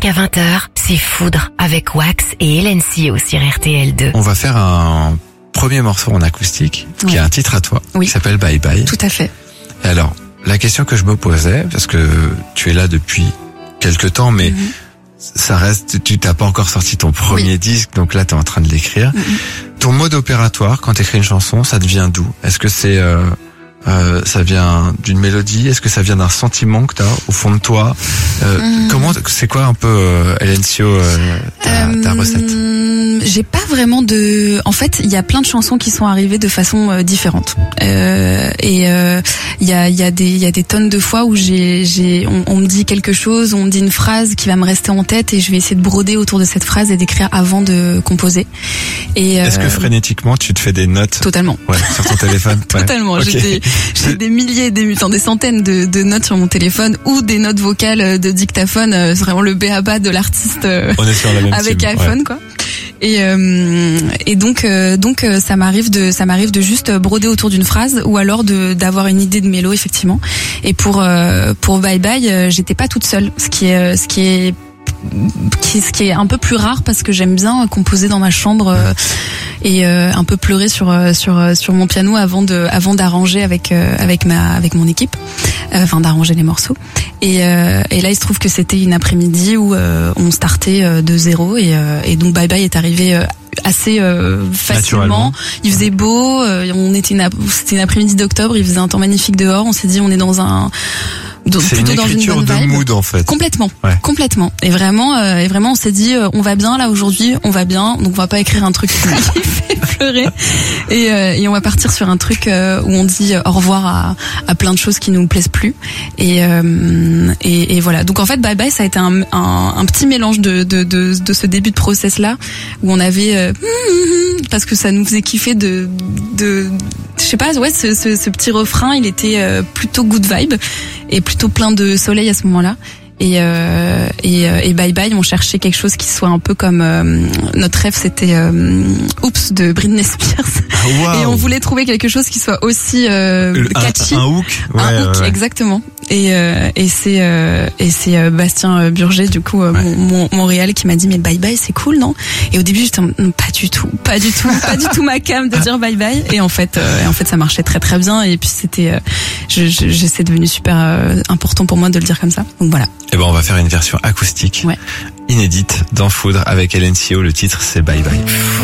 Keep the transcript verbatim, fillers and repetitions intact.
jusqu'à vingt heures, c'est Foudre avec Wax et Hélène Sio sur R T L deux. On va faire un premier morceau en acoustique, qui oui. a un titre à toi, oui. qui s'appelle Bye Bye. Tout à fait. Et alors, la question que je me posais, parce que tu es là depuis quelque temps, mais mm-hmm. ça reste, tu t'as pas encore sorti ton premier oui. disque, donc là t'es en train de l'écrire. Mm-hmm. Ton mode opératoire, quand t'écris une chanson, ça devient d'où? Est-ce que c'est... Euh, Euh, ça vient d'une mélodie? Est-ce que ça vient d'un sentiment que t'as au fond de toi? euh, mmh. Comment, c'est quoi un peu euh, Hélène Sio, euh, ta, euh, ta recette? J'ai pas vraiment de. En fait, il y a plein de chansons qui sont arrivées de façon euh, différente. Euh, et il euh, y a il y a des il y a des tonnes de fois où j'ai j'ai on, on me dit quelque chose, on me dit une phrase qui va me rester en tête et je vais essayer de broder autour de cette phrase et d'écrire avant de composer. Et est-ce euh, que frénétiquement tu te fais des notes? Totalement. Ouais, sur ton téléphone. Totalement. Ouais. J'ai Okay. des, j'ai des milliers, des, des centaines de, de notes sur mon téléphone ou des notes vocales de dictaphone. C'est vraiment le b a ba de l'artiste On est sur la même avec team, iPhone, ouais. quoi. Et euh, et donc euh, donc ça m'arrive de ça m'arrive de juste broder autour d'une phrase ou alors de d'avoir une idée de mélo effectivement. Et pour euh, pour Bye Bye, euh, j'étais pas toute seule, ce qui est ce qui est qui ce qui est un peu plus rare parce que j'aime bien composer dans ma chambre euh, et euh, un peu pleurer sur sur sur mon piano avant de avant d'arranger avec euh, avec ma avec mon équipe, euh, enfin d'arranger les morceaux. Et euh, et là il se trouve que c'était une après-midi où euh, on startait euh, de zéro et euh, et donc Bye Bye est arrivé euh, assez euh, facilement. Il faisait beau, euh, on était une c'était une après-midi d'octobre, il faisait un temps magnifique dehors, on s'est dit on est dans un Donc, c'est plutôt une dans écriture une bonne de vibe. mood en fait. Complètement, ouais. complètement. Et vraiment, euh, et vraiment, on s'est dit, euh, on va bien là aujourd'hui, on va bien. Donc on va pas écrire un truc qui fait pleurer. Et, euh, et on va partir sur un truc euh, où on dit au revoir à, à plein de choses qui nous plaisent plus. Et, euh, et, et voilà. Donc en fait, Bye Bye, ça a été un, un, un petit mélange de, de, de, de ce début de process là où on avait euh, parce que ça nous faisait kiffer de, de, je sais pas, ouais, ce, ce, ce petit refrain, il était euh, plutôt good vibe. Et plutôt plein de soleil à ce moment-là. Et, euh, et, et Bye Bye, on cherchait quelque chose qui soit un peu comme euh, notre rêve, c'était euh, Oops de Britney Spears. Wow. Et on voulait trouver quelque chose qui soit aussi euh, Le, catchy. Un, un hook. Ouais, un hook, ouais. exactement. Et, euh, et c'est euh, et c'est euh, Bastien Burger, du coup, euh, ouais. mon, mon Montréal, qui m'a dit mais Bye Bye, c'est cool, non? Et au début, j'étais non, pas du tout, pas du tout, pas du tout ma cam de dire Bye Bye. Et en fait, euh, et en fait, ça marchait très très bien. Et puis c'était, euh, je, je, je, c'est devenu super euh, important pour moi de le dire comme ça. Donc voilà. Et ben on va faire une version acoustique, ouais. inédite dans Foudre avec Hélène Sio. Le titre c'est Bye Bye.